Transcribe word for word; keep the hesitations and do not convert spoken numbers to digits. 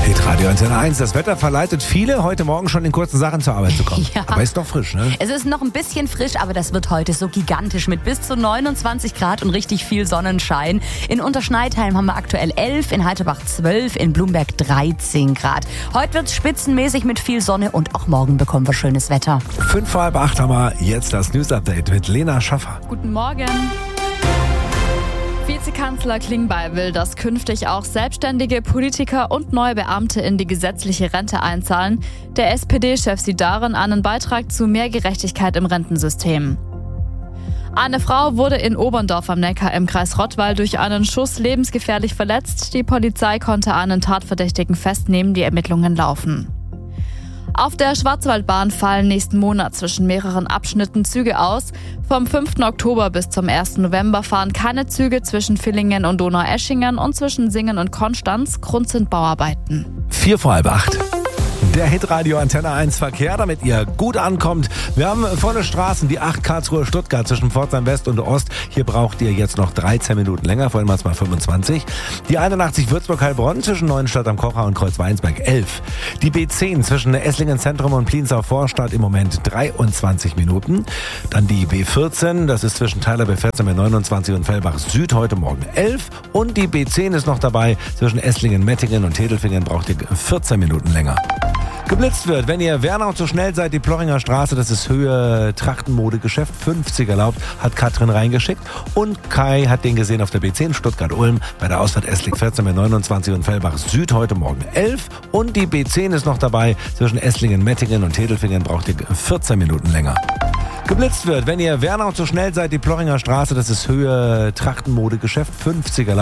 Hitradio Antenne eins. Das Wetter verleitet viele, heute Morgen schon in kurzen Sachen zur Arbeit zu kommen. Ja. Aber ist doch frisch, ne? Es ist noch ein bisschen frisch, aber das wird heute so gigantisch mit bis zu neunundzwanzig Grad und richtig viel Sonnenschein. In Unterschneidheim haben wir aktuell elf, in Halterbach zwölf, in Blumberg dreizehn Grad. Heute wird es spitzenmäßig mit viel Sonne und auch morgen bekommen wir schönes Wetter. Fünf vor halb acht haben wir jetzt das News-Update mit Lena Schaffer. Guten Morgen. Vizekanzler Klingbeil will, dass künftig auch selbstständige Politiker und neue Beamte in die gesetzliche Rente einzahlen. Der S P D-Chef sieht darin einen Beitrag zu mehr Gerechtigkeit im Rentensystem. Eine Frau wurde in Oberndorf am Neckar im Kreis Rottweil durch einen Schuss lebensgefährlich verletzt. Die Polizei konnte einen Tatverdächtigen festnehmen, die Ermittlungen laufen. Auf der Schwarzwaldbahn fallen nächsten Monat zwischen mehreren Abschnitten Züge aus. Vom fünften Oktober bis zum ersten November fahren keine Züge zwischen Villingen und Donaueschingen und zwischen Singen und Konstanz. Grund sind Bauarbeiten. Vier vor halb acht. Der Hitradio Antenne eins Verkehr, damit ihr gut ankommt. Wir haben volle Straßen, die acht Karlsruhe Stuttgart zwischen Pforzheim West und Ost. Hier braucht ihr jetzt noch dreizehn Minuten länger, vorhin waren es mal fünfundzwanzig. Die einundachtzig Würzburg-Heilbronn zwischen Neuenstadt am Kocher und Kreuzweinsberg elf. Die B zehn zwischen Esslingen Zentrum und Pliensau Vorstadt im Moment dreiundzwanzig Minuten. Dann die B vierzehn, das ist zwischen Tyler B vierzehn mit neunundzwanzig und Fellbach Süd heute Morgen elf. Und die B zehn ist noch dabei, zwischen Esslingen, Mettingen und Tedelfingen braucht ihr vierzehn Minuten länger. Geblitzt wird, wenn ihr Wernau zu schnell seid, die Ploringer Straße, das ist Höhe Trachtenmodegeschäft, fünfzig erlaubt, hat Katrin reingeschickt. Und Kai hat den gesehen auf der B zehn Stuttgart-Ulm bei der Ausfahrt Essling vierzehn mit neunundzwanzig und Fellbach Süd heute Morgen elf. Und die B zehn ist noch dabei, zwischen Esslingen, Mettingen und Tedelfingen braucht ihr vierzehn Minuten länger. Geblitzt wird, wenn ihr Wernau zu schnell seid, die Ploringer Straße, das ist Höhe Trachtenmodegeschäft, fünfzig erlaubt.